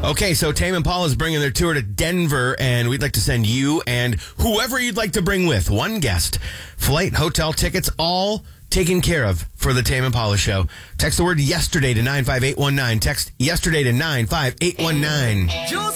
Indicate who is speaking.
Speaker 1: Okay, so Tame Impala is bringing their tour to Denver, and we'd like to send you and whoever you'd like to bring with, one guest, flight, hotel tickets, all taken care of for the Tame Impala show. Text the word yesterday to 95819. Text yesterday to 95819.